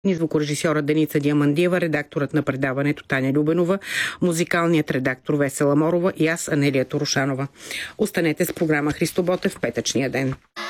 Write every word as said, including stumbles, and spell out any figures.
Ни звукорежисьора Деница Диамандиева, редакторът на предаването Таня Любенова, музикалният редактор Весела Морова и аз, Анелия Торошанова. Останете с програма Христо Ботев в петъчния ден.